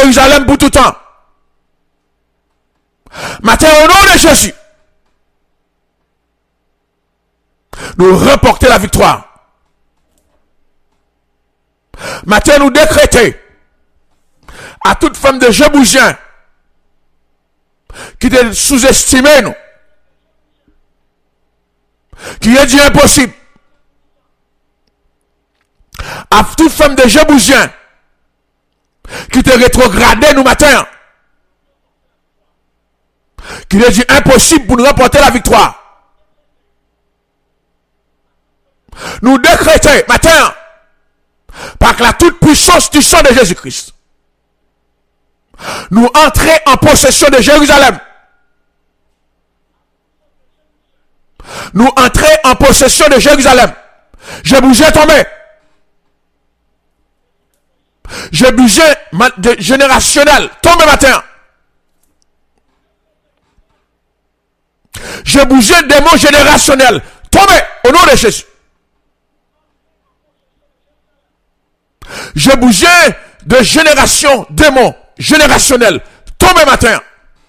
Jérusalem pour tout temps. Matin, au nom de Jésus, nous remporter la victoire. Matin, nous décréter à toute femme de Jébougien qui est sous-estimée, nous, qui est dit impossible, à toute femme de Jébougien qui te rétrogradé nous matin, qui est dit impossible pour nous remporter la victoire. Nous décréter matin, par la toute puissance du sang de Jésus-Christ, nous entrer en possession de Jérusalem. Nous entrer en possession de Jérusalem. Je bougeais tombé. Je bougeais générationnel. Tombé matin. Je bougeais démon générationnel. Tombé au nom de Jésus. Je bougeais de génération démon générationnel. Tombé matin.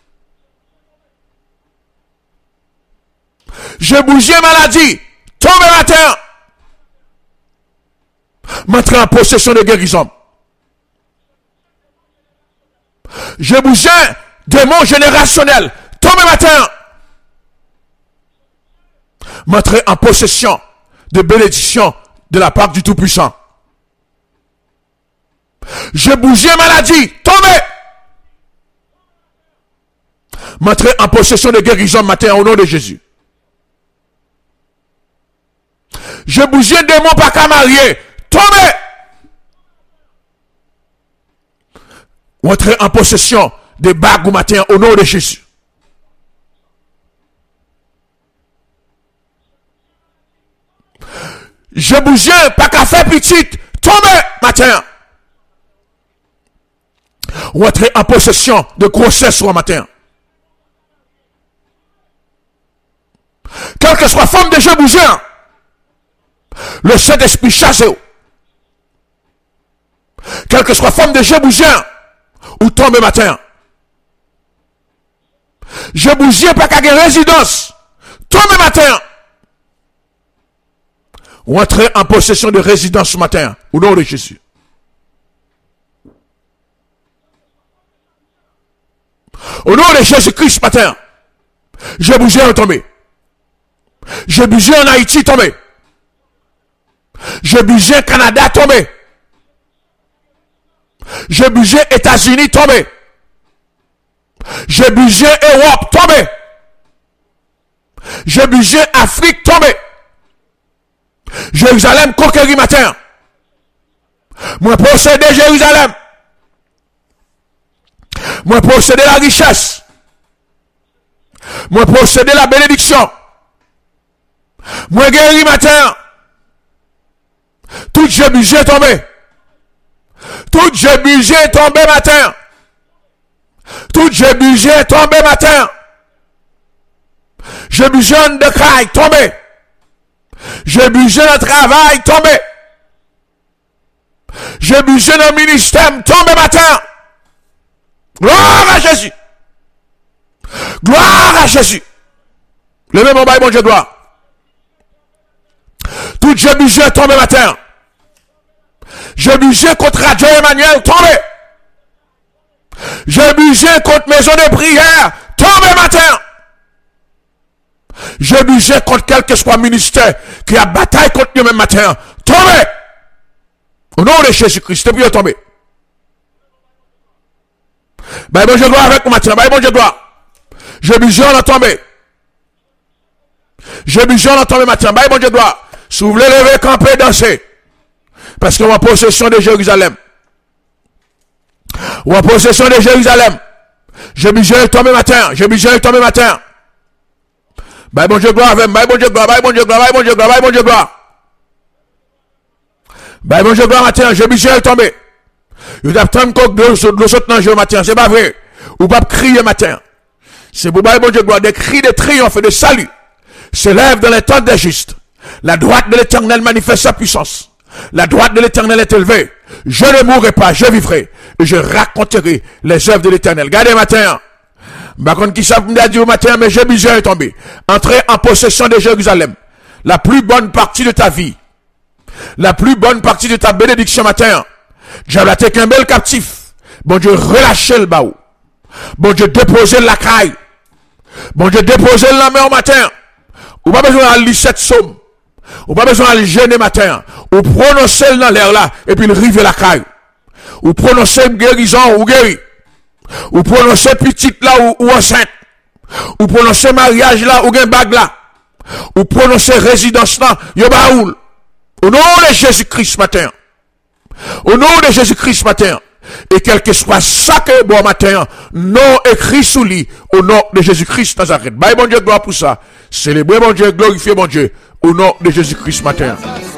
Je bougeais maladie. Tombé matin. M'entrer en possession de guérison. Je bougeais démon générationnel. Tombé matin. M'entrer en possession de bénédiction de la part du Tout-Puissant. Je bougeais maladie. Tombé. M'entrer en possession de guérison matin au nom de Jésus. Je bougeais démon pas qu'à marier. Tombé. Entrer en possession des bagues au matin au nom de Jésus. Je bougeais pas qu'à faire petite. Tombé matin. Entrer en possession de grossesse au matin. Quelle que soit forme de jeu bouger, le Saint-Esprit chasse. Quelle que soit forme de jeu bouger, ou tombe matin. Je bougeais pas qu'à une résidence. Tombe matin. Ou entrer en possession de résidence ce matin. Au nom de Jésus. Au nom de Jésus-Christ ce matin. Je bougeais en tomber. Je bougeais en Haïti tombé. Je bougeais au Canada tombé. Je bougeais États-Unis tombé. Je bougeais Europe tombé. Je bougeais Afrique tombé. Jérusalem conquéri matin. Moi posséder Jérusalem. Moi posséder la richesse. Moi posséder la bénédiction. Moi guéri matin. Tout je budget tombé. Tout je budget tombé matin. Tout je budget tombé matin. Je budget de caille tombé. Je budget de travail tombé. Je budget de ministère tombé matin. Gloire à Jésus. Gloire à Jésus. Levez mon bail, bon Dieu, gloire. Tout je budget tombé matin. Je budget contre Radio Emmanuel tombé. Je budget contre maison de prière tombé matin. Je budget contre quel que soit ministère qui a bataille contre nous même matin tombé. Au nom de Jésus-Christ, depuis tomber. Ben bon, je dois avec moi matin. Ben bon, je dois. Je budget on a tombé. Je budget on a tombé matin. Ben bon, je dois. Si vous voulez lever, camper, danser. Parce qu'on est en possession de Jérusalem. Ou en possession de Jérusalem. Je budget tomber matin. Je budget tomber matin. Bye bon Dieu gloire avec. Bye bon Dieu gloire. Bye bon Dieu gloire. Bye bon Dieu gloire. Bye bon Dieu gloire. Bye bon Dieu gloire matin. Je budget tomber. Vous attendez qu'on de l'autre dans le matin. C'est pas vrai. Ou pas crier matin. C'est pour bye bon Dieu gloire. Des cris de triomphe et de salut s'élèvent dans les temps des justes. La droite de l'Éternel manifeste sa puissance. La droite de l'Éternel est élevée. Je ne mourrai pas, je vivrai. Et je raconterai les œuvres de l'Éternel. Regardez matin. Par contre, qui savent me dire au matin, mais Jébusiens est tombé. Entrer en possession de Jérusalem. La plus bonne partie de ta vie. La plus bonne partie de ta bénédiction matin. Diable a été un bel captif. Bon Dieu, relâchez le baou. Bon Dieu, déposez la caille. Bon Dieu, déposez la main au matin. Ou pas besoin de lire cette somme. Ou pas besoin de jeûner matin. Ou prononcer dans l'air là. Et puis rive la caille. Ou prononcer guérison ou guéri. Ou prononcer petite là ou enceinte. Ou prononcer mariage là ou gain bague là. Ou prononcer résidence là. Yo baoul. Au nom de Jésus-Christ matin. Au nom de Jésus-Christ matin. Et quel que soit ça que bon matin, non écrit sous lui, au nom de Jésus-Christ Nazareth. Bye bon Dieu, gloire pour ça. Célébrez bon Dieu, glorifiez bon Dieu, au nom de Jésus-Christ matin.